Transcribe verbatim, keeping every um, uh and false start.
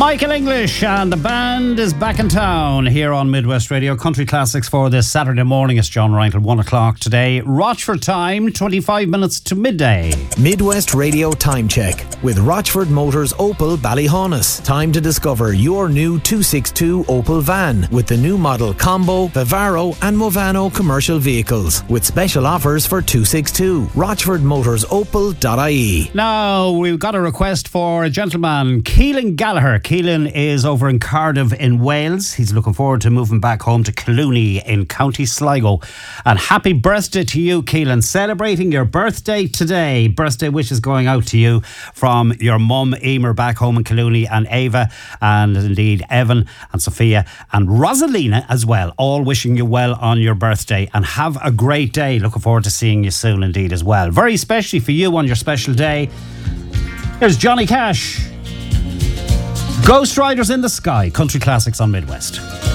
Michael English and the band is back in town here on Midwest Radio. Country Classics for this Saturday morning. It's John Reinkel, one o'clock today. Rochford time, twenty-five minutes to midday. Midwest Radio Time Check with Rochford Motors Opel Ballyhaunis. Time to discover your new two sixty-two Opel van with the new model Combo, Vivaro and Movano commercial vehicles with special offers for two sixty-two. rochford motors opel dot I E. Now, we've got a request for a gentleman, Keelan Gallagher. Keelan is over in Cardiff in Wales. He's looking forward to moving back home to Clooney in County Sligo. And happy birthday to you, Keelan. Celebrating your birthday today. Birthday wishes going out to you from your mum, Emer, back home in Clooney, and Ava, and indeed Evan and Sophia and Rosalina as well. All wishing you well on your birthday, and have a great day. Looking forward to seeing you soon indeed as well. Very especially for you on your special day. Here's Johnny Cash. Ghost Riders in the Sky. Country Classics on Midwest.